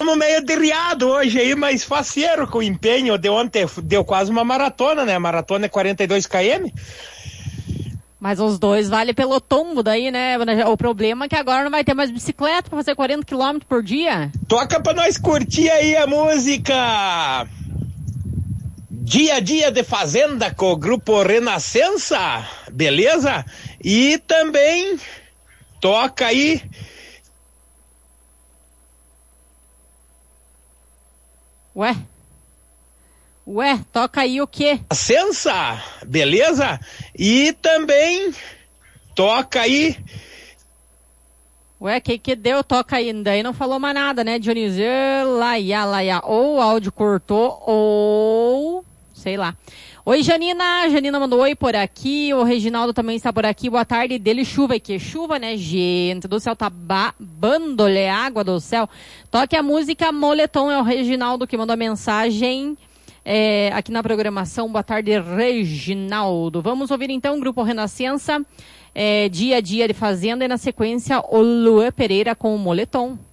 estamos meio derriado hoje aí, mas faceiro com o empenho de ontem, deu quase uma maratona, né? A maratona é 42 km. Mas os dois vale pelo tombo daí, né? O problema é que agora não vai ter mais bicicleta pra fazer 40 km por dia. Toca pra nós curtir aí a música Dia a Dia de Fazenda com o grupo Renascença, beleza? E também toca aí Ué, toca aí o quê? Renascença, beleza? E também toca aí Que deu? Toca aí. Daí não falou mais nada, né, Dionísio? Laia. Ou o áudio cortou, ou... sei lá. Oi, Janina. Janina mandou oi por aqui. O Reginaldo também está por aqui. Boa tarde dele. Chuva e que chuva, né, gente? Do céu tá babando-lhe água do céu. Toque a música Moletom. É o Reginaldo que mandou a mensagem aqui na programação. Boa tarde, Reginaldo. Vamos ouvir então o Grupo Renascença. Dia a Dia de Fazenda e na sequência o Luan Pereira com o Moletom.